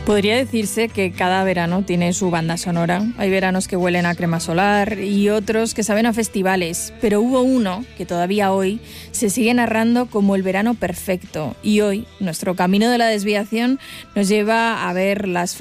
Podría decirse que cada verano tiene su banda sonora. Hay veranos que huelen a crema solar y otros que saben a festivales, pero hubo uno que todavía hoy se sigue narrando como el verano perfecto. Y hoy nuestro camino de la desviación nos lleva a ver las